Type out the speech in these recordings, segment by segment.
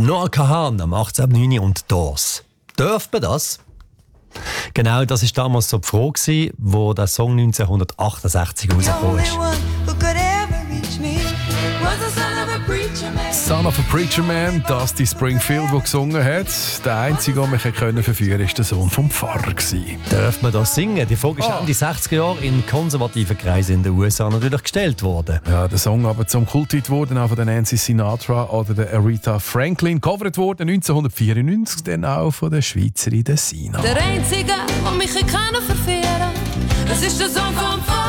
Noah Kahan am 18.09. und Doors. Dürft man das? Genau, das war damals so die Frage, wo der Song 1968 rausgekommen ist. Son of a Preacher Man, Dusty Springfield, der gesungen hat. Der einzige, den wir verführen konnten, war der Sohn vom Pfarrer. Darf man das singen? Die Frage ist Ende 60er Jahre in konservativen Kreisen in den USA natürlich gestellt worden. Ja, der Song aber zum Kulthit wurde auch von der Nancy Sinatra oder der Aretha Franklin. Gecovert wurde 1994 dann auch von der Schweizerin der Sina. Der Einzige, der mich verführen kann, das ist der Sohn vom Pfarrer.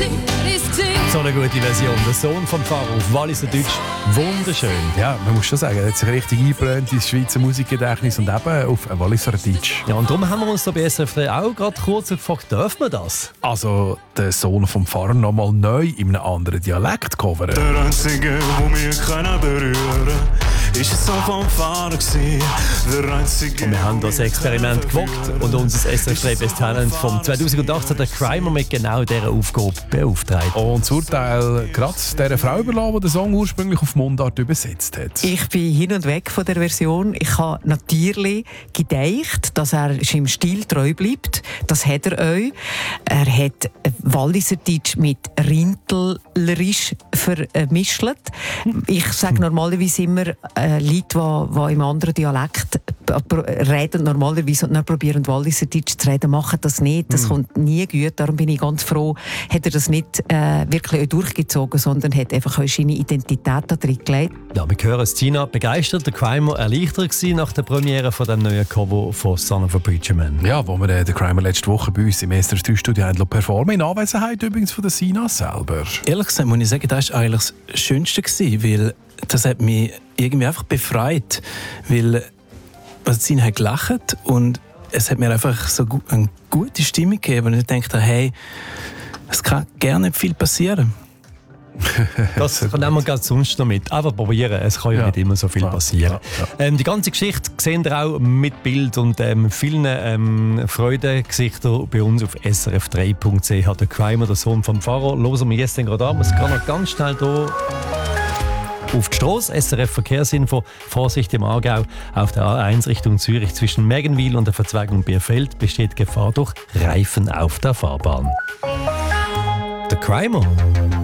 So eine gute Version. Der Sohn vom Pfarrer auf Walliser Deutsch. Wunderschön. Ja, man muss schon sagen, er hat sich richtig eingebrannt ins Schweizer Musikgedächtnis und eben auf Walliser Deutsch. Ja, und darum haben wir uns da bei SRF auch gerade kurz gefragt, darf man das? Also, der Sohn vom Pfarrer nochmal neu in einem anderen Dialekt covern. Der Einzige, der mich berühren kann, ist der Sohn vom Pfarrer. Der Einzige. Und wir haben das Experiment gewagt und unser SRF Best Talent vom 2018, der Crimer, mit genau dieser Aufgabe beauftragt. Und das Urteil gerade dieser Frau überlassen, die den Song ursprünglich auf Mundart übersetzt hat. Ich bin hin und weg von der Version. Ich habe natürlich gedacht, dass er seinem Stil treu bleibt. Das hat er auch. Er hat Walliser Deutsch mit Rintlerisch vermischt. Ich sage normalerweise immer, Leute, die im anderen Dialekt reden normalerweise und dann probieren Walliser Deutsch zu reden, machen das nicht. Das kommt nie gut. Darum bin ich ganz froh, hat er das nicht wirklich auch durchgezogen, sondern hat einfach auch seine Identität da drin gelegt. Ja, wir hören Tina begeistert, der Crimer erleichtert war nach der Premiere von dem neuen Cover von Son of a Preacher Man. Ja, wo wir den Crimer letzte Woche bei uns im SRF 3-Studio performen, in Anwesenheit übrigens von der Sina selber. Ehrlich gesagt muss ich sagen, das war eigentlich das Schönste, weil das hat mich irgendwie einfach befreit, weil Sina hat gelacht und es hat mir einfach so eine gute Stimmung gegeben und ich dachte, hey, es kann gerne nicht viel passieren. Das nehmen wir ganz sonst noch mit. Einfach probieren, es kann ja nicht immer so viel passieren. Ja. Die ganze Geschichte seht ihr auch mit Bild und vielen Freudengesichtern bei uns auf srf3.ch. Der Crimer, der Sohn vom Pfarrer, hören wir jetzt gerade an. Es kann noch ganz schnell hier auf die Strasse. SRF Verkehrsinfo. Vorsicht im Aargau. Auf der A1 Richtung Zürich zwischen Mergenwil und der Verzweigung Bierfeld besteht Gefahr durch Reifen auf der Fahrbahn. Der Crimer.